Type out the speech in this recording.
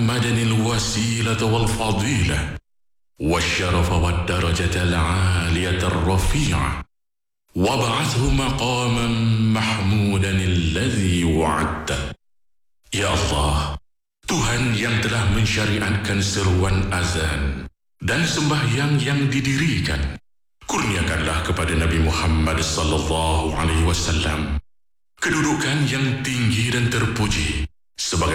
محمدا الوسيلة والفضيلة والشرف والدرجة العالية الرفيعة وابعثه مقاما محمودا الذي وعدته. Ya Allah, Tuhan yang telah mensyariatkan seruan azan dan sembahyang yang didirikan, kurniakanlah kepada Nabi Muhammad sallallahu alaihi wasallam kedudukan yang tinggi dan terpuji sebagai